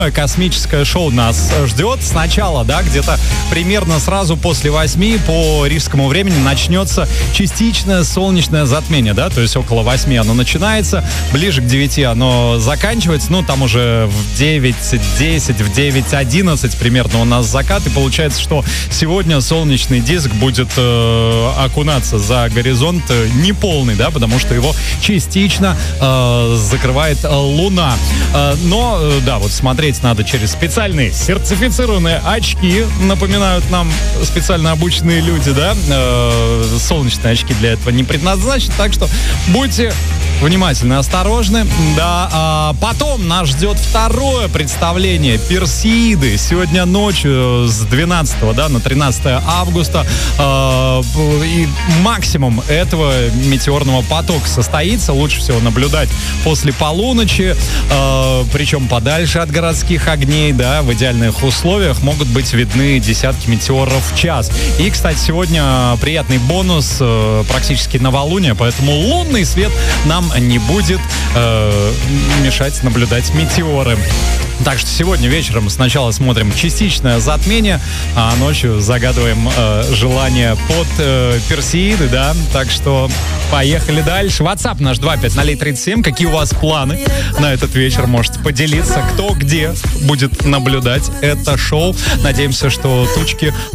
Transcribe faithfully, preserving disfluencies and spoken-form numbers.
Космическое шоу нас ждет. Сначала, да, где-то примерно сразу после восьми по рижскому времени начнется частичное солнечное затмение, да, то есть около восьми оно начинается, ближе к девяти оно заканчивается, ну, там уже в девять десять, в девять одиннадцать примерно у нас закат, и получается, что сегодня солнечный диск будет э, окунаться за горизонт э, неполный, да, потому что его частично э, закрывает э, луна. Э, но, э, да, вот смотреть надо через специальные сертифицированные очки, напоминают нам специально обученные люди, да, э, солнечные очки для этого не предназначены, так что будьте внимательны, осторожны, да. А потом нас ждет второе представление Персеиды сегодня ночью с двенадцатого, да, на тринадцатое августа, э, и максимум этого метеорного потока состоится, лучше всего наблюдать после полуночи, э, причем подальше от городских огней, да, в идеальных условиях могут быть видны десятки метеоров в час. И, кстати, сегодня приятный бонус, э, практически новолуние, поэтому лунный свет нам не будет э, мешать наблюдать метеоры. Так что сегодня вечером сначала смотрим частичное затмение, а ночью загадываем э, желание под э, Персеиды, да. Так что поехали дальше. WhatsApp наш два пять ноль тридцать семь. Какие у вас планы на этот вечер? Можете поделиться, кто где будет наблюдать это шоу. Надеемся, что тучки